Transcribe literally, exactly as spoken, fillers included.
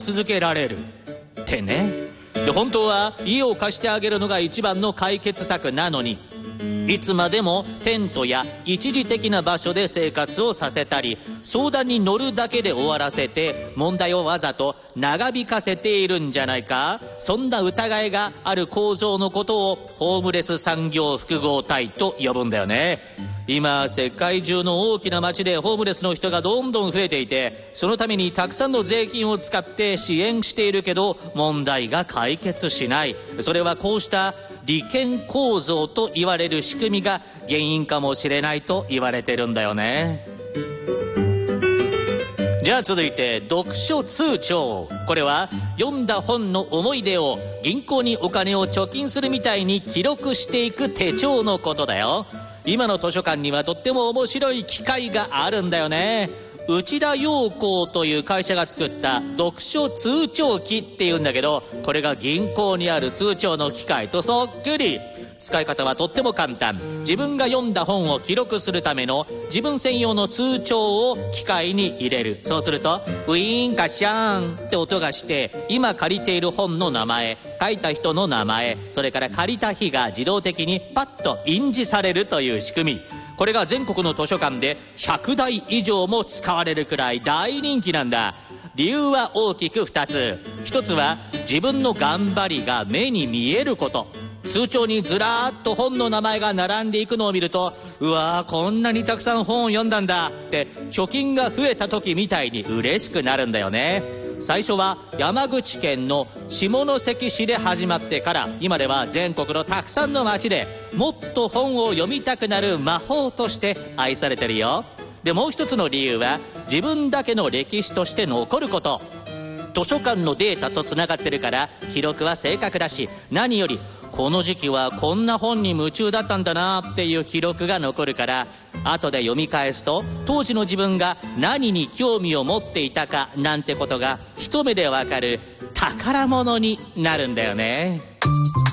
続けられるってね。で、本当は家を貸してあげるのが一番の解決策なのに、いつまでもテントや一時的な場所で生活をさせたり、相談に乗るだけで終わらせて問題をわざと長引かせているんじゃないか。そんな疑いがある構造のことをホームレス産業複合体と呼ぶんだよね。今世界中の大きな町でホームレスの人がどんどん増えていて、そのためにたくさんの税金を使って支援しているけど問題が解決しない。それはこうした利権構造と言われる仕組みが原因かもしれないと言われてるんだよね。じゃあ続いて読書通帳。これは読んだ本の思い出を銀行にお金を貯金するみたいに記録していく手帳のことだよ。今の図書館にはとっても面白い機械があるんだよね。内田洋行という会社が作った読書通帳機っていうんだけど、これが銀行にある通帳の機械とそっくり。使い方はとっても簡単。自分が読んだ本を記録するための自分専用の通帳を機械に入れる。そうするとウィーンカシャーンって音がして、今借りている本の名前、書いた人の名前、それから借りた日が自動的にパッと印字されるという仕組み。これが全国の図書館でひゃくだい以上も使われるくらい大人気なんだ。理由は大きくふたつ。ひとつは自分の頑張りが目に見えること。通帳にずらーっと本の名前が並んでいくのを見ると、うわーこんなにたくさん本を読んだんだって貯金が増えた時みたいに嬉しくなるんだよね。最初は山口県の下関市で始まってから、今では全国のたくさんの町でもっと本を読みたくなる魔法として愛されてるよ。で、もう一つの理由は自分だけの歴史として残ること。図書館のデータとつながってるから記録は正確だし、何よりこの時期はこんな本に夢中だったんだなっていう記録が残るから、後で読み返すと当時の自分が何に興味を持っていたかなんてことが一目でわかる宝物になるんだよね。